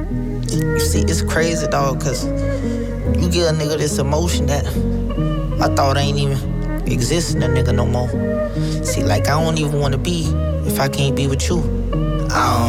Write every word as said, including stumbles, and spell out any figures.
You see, it's crazy, dog, cause you give a nigga this emotion that I thought ain't even exist in a nigga no more. See, like, I don't even wanna be if I can't be with you. I don't